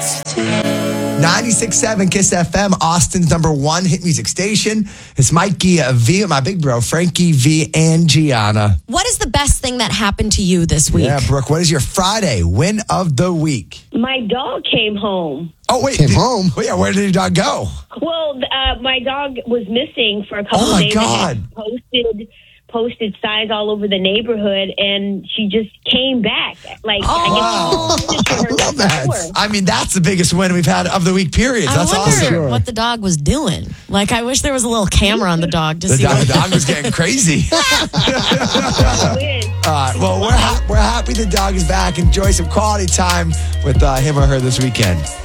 96.7 Kiss FM, Austin's #1 hit music station. It's Mikey V, my big bro, Frankie V, and Gianna. What is the best thing that happened to you this week? Yeah, Brooke, what is your Friday win of the week? My dog came home. Oh, wait. Came home? Well, yeah, where did your dog go? Well, my dog was missing for a couple Oh, my days. God. And posted signs all over the neighborhood, and she just came back. Like, Wow. I love that. I mean, that's the biggest win we've had of the week, period. That's I wonder awesome. what the dog was doing. Like, I wish there was a little camera on the dog to The see. dog was getting crazy. All right, well, we're happy the dog is back. Enjoy some quality time with him or her this weekend.